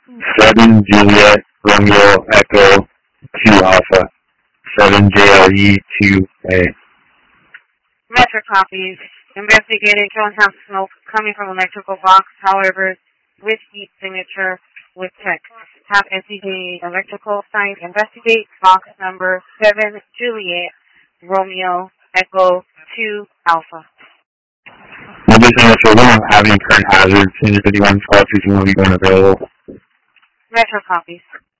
7 Juliet Romeo Echo 2 Alpha 7 JLE 2A. Metro copies. Investigating showing house smoke coming from electrical box, however, with heat signature with text. Have NCJ electrical sign investigate box number 7 Juliet Romeo Echo 2 Alpha. Maybe saying if we're having current hazards, 51 call 2 will be going available. Metro copies.